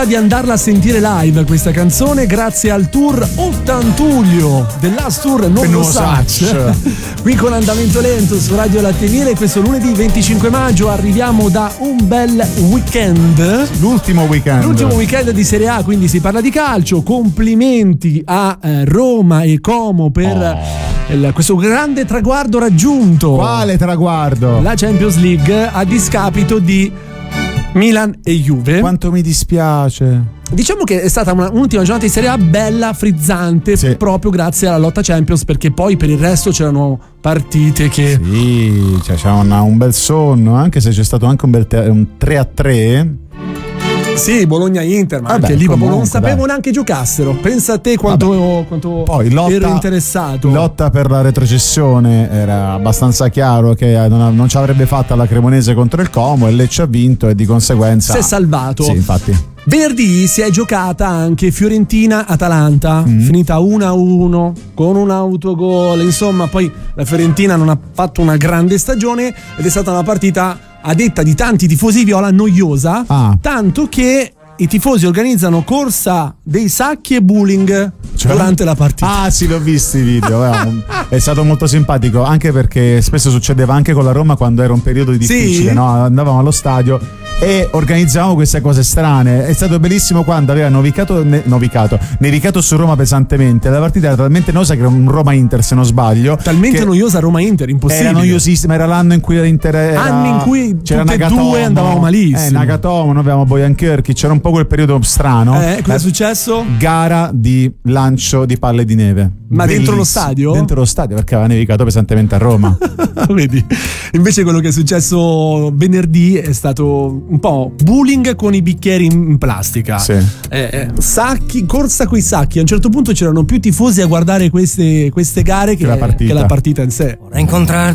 possibilità di andarla a sentire live questa canzone grazie al tour Ottantulio del Last Tour Non lo Sacc, qui con Andamento Lento su Radio Latte Miele. Questo lunedì 25 maggio arriviamo da un bel weekend, l'ultimo weekend di Serie A, quindi si parla di calcio. Complimenti a Roma e Como per questo grande traguardo raggiunto. Quale traguardo? La Champions League a discapito di Milan e Juve. Quanto mi dispiace. Diciamo che è stata un'ultima giornata di Serie A bella, frizzante, sì, proprio grazie alla lotta Champions, perché poi per il resto c'erano partite che... Sì, cioè c'era un bel sonno, anche se c'è stato anche un 3-3. Sì, Bologna-Inter, ma anche lì proprio non sapevo neanche giocassero. Pensa a te quanto poi ero interessato. Lotta per la retrocessione, era abbastanza chiaro che non ci avrebbe fatta la Cremonese contro il Como, e Lecce ha vinto e di conseguenza si è salvato. Sì, infatti. Venerdì si è giocata anche Fiorentina-Atalanta, finita 1-1 con un autogol. Insomma, poi la Fiorentina non ha fatto una grande stagione ed è stata una partita, a detta di tanti tifosi viola, noiosa, tanto che i tifosi organizzano corsa dei sacchi e bullying durante la partita. Ah sì, l'ho visto i video. È stato molto simpatico, anche perché spesso succedeva anche con la Roma quando era un periodo difficile, sì? No? Andavamo allo stadio e organizzavamo queste cose strane. È stato bellissimo quando aveva nevicato su Roma pesantemente. La partita era talmente noiosa che era un Roma-Inter, se non sbaglio. Talmente noiosa Roma-Inter, impossibile. Era noiosissima, era l'anno in cui l'Inter era... Anni in cui c'era tutte e due andavamo malissimo. Nagatomo, noi avevamo Bojan Kirkic, c'era un po' quel periodo strano. Cosa è successo? Gara di lancio di palle di neve. Ma bellissimo. Dentro lo stadio? Dentro lo stadio, perché aveva nevicato pesantemente a Roma. Vedi? Invece quello che è successo venerdì è stato un po' bullying con i bicchieri in plastica. Sì. Sacchi, corsa coi sacchi. A un certo punto c'erano più tifosi a guardare queste gare che la partita in sé.